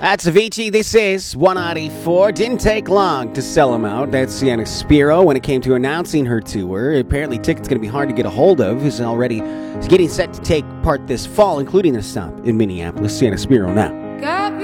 That's Avicii. This is 194. Didn't take long to sell them out. That's Sienna Spiro when it came to announcing her tour. Apparently, tickets going to be hard to get a hold of. Is getting set to take part this fall, including a stop in Minneapolis. Sienna Spiro now.